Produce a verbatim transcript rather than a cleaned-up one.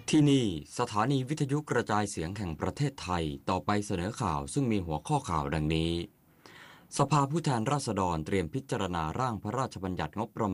ที่นี่สถานีวิทยุกระจายเสียงแห่งประเทศไทยต่อไปเสนอข่าวซึ่งมีหัวข้อข่าวดังนี้สภาผู้แทนราษฎรเตรียมพิจารณาร่างพระราชบัญญัติงบประมาณ